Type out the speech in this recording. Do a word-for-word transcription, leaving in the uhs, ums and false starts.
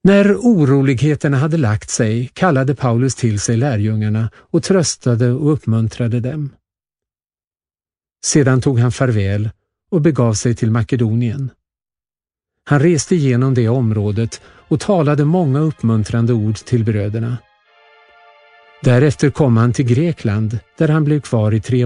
När oroligheterna hade lagt sig kallade Paulus till sig lärjungarna och tröstade och uppmuntrade dem. Sedan tog han farväl och begav sig till Makedonien. Han reste igenom det området och talade många uppmuntrande ord till bröderna. Därefter kom han till Grekland där han blev kvar i tre